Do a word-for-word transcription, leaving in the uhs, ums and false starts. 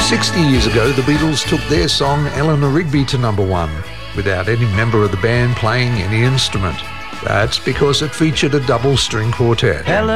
Sixty years ago, the Beatles took their song Eleanor Rigby to number one, without any member of the band playing any instrument. That's because it featured a double string quartet. Hello.